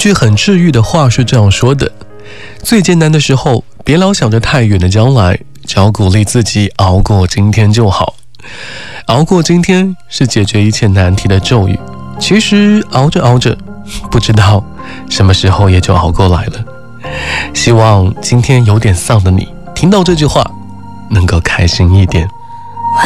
句很治愈的话是这样说的：最艰难的时候，别老想着太远的将来，只要鼓励自己熬过今天就好。熬过今天是解决一切难题的咒语。其实熬着熬着，不知道什么时候也就熬过来了。希望今天有点丧的你，听到这句话能够开心一点。